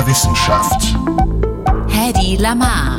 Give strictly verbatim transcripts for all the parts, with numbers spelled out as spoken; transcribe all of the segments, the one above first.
der Wissenschaft. Hedy Lamarr.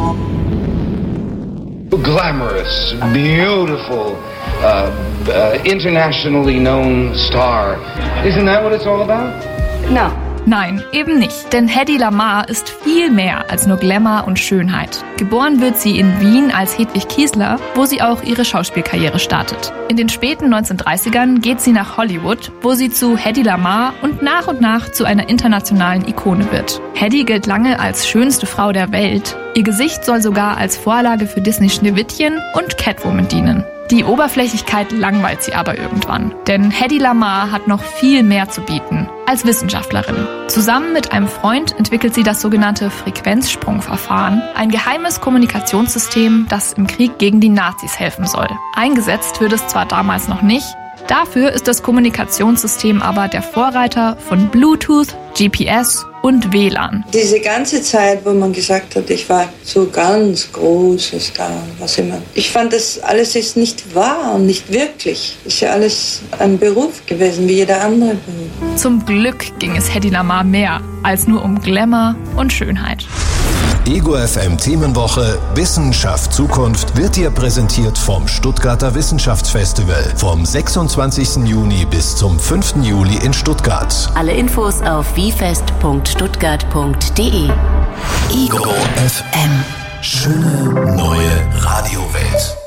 Glamorous, beautiful, uh, uh, internationally known star. Isn't that what it's all about? No. Nein, eben nicht. Denn Hedy Lamarr ist viel mehr als nur Glamour und Schönheit. Geboren wird sie in Wien als Hedwig Kiesler, wo sie auch ihre Schauspielkarriere startet. In den späten neunzehnhundertdreißigern geht sie nach Hollywood, wo sie zu Hedy Lamarr und nach und nach zu einer internationalen Ikone wird. Hedy gilt lange als schönste Frau der Welt. Ihr Gesicht soll sogar als Vorlage für Disney Schneewittchen und Catwoman dienen. Die Oberflächlichkeit langweilt sie aber irgendwann. Denn Hedy Lamarr hat noch viel mehr zu bieten als Wissenschaftlerin. Zusammen mit einem Freund entwickelt sie das sogenannte Frequenzsprungverfahren, ein geheimes Kommunikationssystem, das im Krieg gegen die Nazis helfen soll. Eingesetzt wird es zwar damals noch nicht, dafür ist das Kommunikationssystem aber der Vorreiter von Bluetooth, G P S und W L A N. Diese ganze Zeit, wo man gesagt hat, ich war so ganz großes da, was immer. Ich fand, das alles ist nicht wahr und nicht wirklich. Ist ja alles ein Beruf gewesen, wie jeder andere Beruf. Zum Glück ging es Hedy Lamarr mehr als nur um Glamour und Schönheit. Ego F M Themenwoche Wissenschaft Zukunft wird dir präsentiert vom Stuttgarter Wissenschaftsfestival vom sechsundzwanzigsten Juni bis zum fünften Juli in Stuttgart. Alle Infos auf wifest punkt stuttgart punkt de. Ego F M. Schöne neue Radiowelt.